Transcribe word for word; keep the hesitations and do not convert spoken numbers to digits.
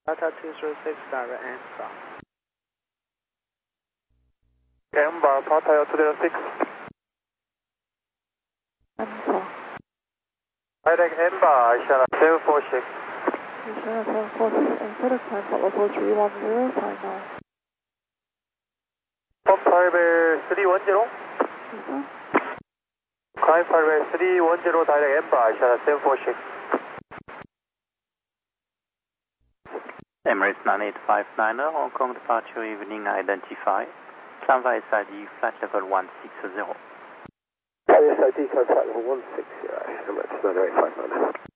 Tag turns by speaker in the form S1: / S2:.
S1: Delta two zero six, direct answer.
S2: Ember, Delta two zero six.
S3: Answer.
S2: Direct Ember, Ishara seven four six.
S3: Ishara seven four six, and for the time for level three one zero, time now.
S2: Climb 팔백 three one zero.
S3: Yes, sir.
S2: Climb 팔백 three one zero, direct Ember, Ishara seven four six.
S4: Emirates nine eight five niner, Hong Kong departure evening identified. Climb via S I D, flight level one six zero.
S2: S I D contact level one six zero, Emirates nine eight five niner.